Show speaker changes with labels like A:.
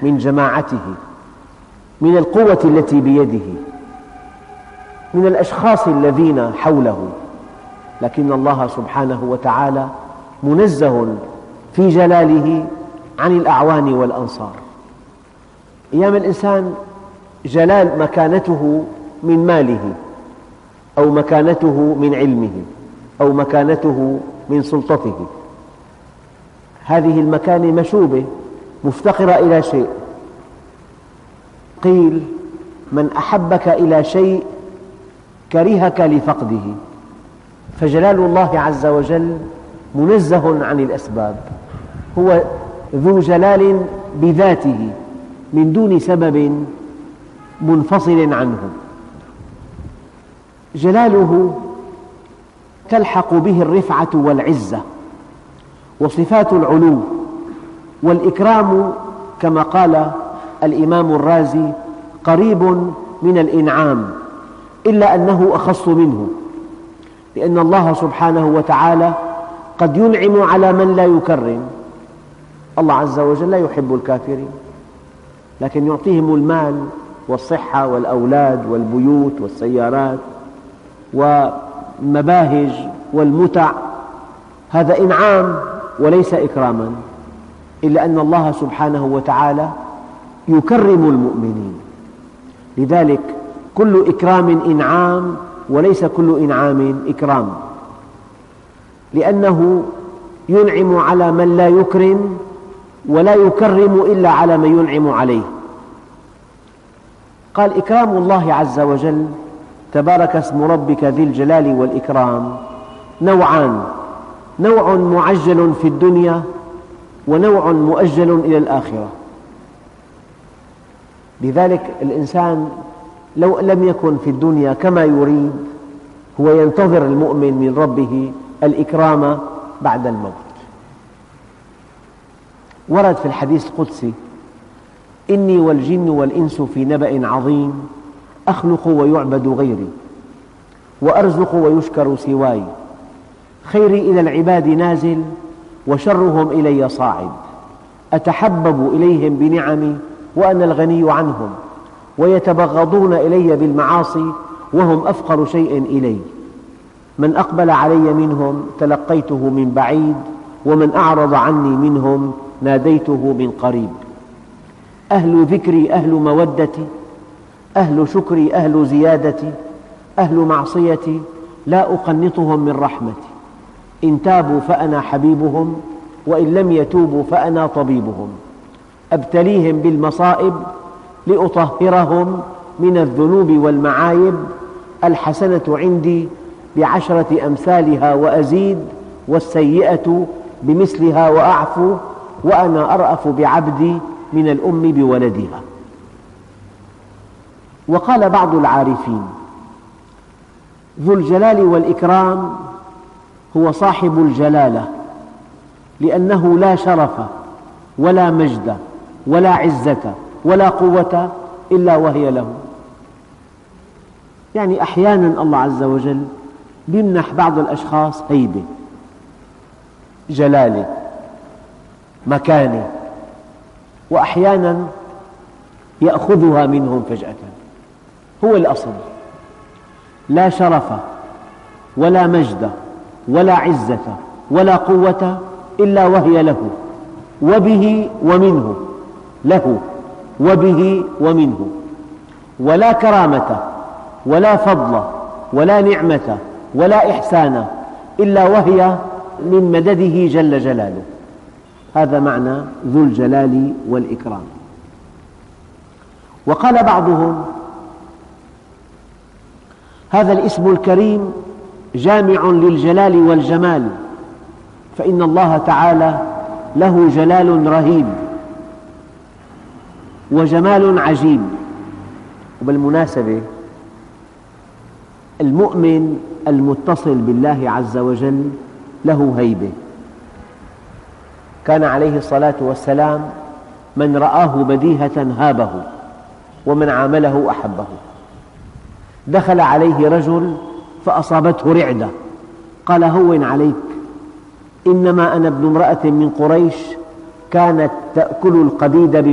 A: من جماعته، من القوة التي بيده، من الأشخاص الذين حوله، لكن الله سبحانه وتعالى منزه في جلاله عن الأعوان والأنصار. أيام الإنسان جلال مكانته من ماله، أو مكانته من علمه، أو مكانته من سلطته. هذه المكانة مشوبة مفتقرة إلى شيء. قيل: من أحبك إلى شيء كرهك لفقده. فجلال الله عز وجل منزه عن الأسباب، هو ذو جلال بذاته من دون سبب منفصل عنه. جلاله تلحق به الرفعة والعزة وصفات العلو والإكرام، كما قال الإمام الرازي: قريب من الإنعام، إلا أنه أخص منه، لأن الله سبحانه وتعالى قد ينعم على من لا يكرم. الله عز وجل لا يحب الكافرين، لكن يعطيهم المال والصحة والأولاد والبيوت والسيارات والمباهج والمتع، هذا إنعام وليس إكراما، إلا أن الله سبحانه وتعالى يكرم المؤمنين. لذلك كل إكرام إنعام، وليس كل إنعام إكرام، لأنه ينعم على من لا يكرم، ولا يكرم إلا على من ينعم عليه. قال: إكرام الله عز وجل تبارك اسم ربك ذي الجلال والإكرام نوعان: نوع معجل في الدنيا، ونوع مؤجل إلى الآخرة. لذلك الإنسان لو لم يكن في الدنيا كما يريد، هو ينتظر المؤمن من ربه الإكرام بعد الموت. ورد في الحديث القدسي: إني والجن والإنس في نبأ عظيم، أخلق ويعبد غيري، وأرزق ويشكر سواي، خيري إلى العباد نازل، وشرهم إلي صاعد، أتحبب إليهم بنعمي وأنا الغني عنهم، ويتبغضون إلي بالمعاصي وهم أفقر شيء إلي، من أقبل علي منهم تلقيته من بعيد، ومن أعرض عني منهم ناديته من قريب. أهل ذكري أهل مودتي، أهل شكري أهل زيادتي، أهل معصيتي لا أقنطهم من رحمتي، إن تابوا فأنا حبيبهم، وإن لم يتوبوا فأنا طبيبهم، أبتليهم بالمصائب لأطهرهم من الذنوب والمعايب، الحسنة عندي ب10 أمثالها وأزيد، والسيئة بمثلها وأعفو، وأنا أرأف بعبدي من الأم بولدها. وقال بعض العارفين: ذو الجلال والإكرام هو صاحب الجلالة، لأنه لا شرف ولا مجد ولا عزة ولا قوة إلا وهي له. يعني أحيانا الله عز وجل يمنح بعض الأشخاص هيبة، جلالة، مكانة، وأحيانا يأخذها منهم فجأة. هو الأصل لا شرف ولا مجد ولا عزة ولا قوة إلا وهي له، وبه ومنه، له وبه ومنه، ولا كرامة ولا فضل ولا نعمة ولا إحسان إلا وهي من مدده جل جلاله. هذا معنى ذو الجلال والإكرام. وقال بعضهم: هذا الاسم الكريم جامع للجلال والجمال، فإن الله تعالى له جلال رهيب وجمال عجيب. وبالمناسبة المؤمن المتصل بالله عز وجل له هيبة. كان عليه الصلاة والسلام من رآه بديهة هابه، ومن عامله أحبه. دخل عليه رجل فأصابته رعدة، قال: هون عليك، إنما أنا ابن امرأة من قريش كانت تأكل القديد